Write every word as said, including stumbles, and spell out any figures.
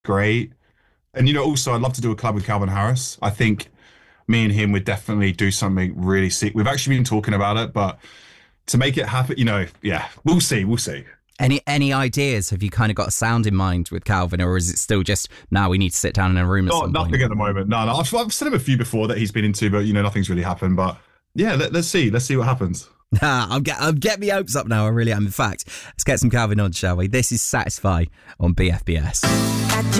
great. And you know, also I'd love to do a collab with Calvin Harris. I think me and him would definitely do something really sick. We've actually been talking about it, but to make it happen, you know, yeah, we'll see, we'll see. Any any ideas? Have you kind of got a sound in mind with Calvin, or is it still just now we need to sit down in a room at Not, some nothing point? at the moment. No, no. I've, I've sent him a few before that he's been into, but you know, nothing's really happened. But yeah, let, let's see. Let's see what happens. I'm get I'm getting me hopes up now. I really am. In fact, let's get some Calvin on, shall we? This is Satisfy on B F B S.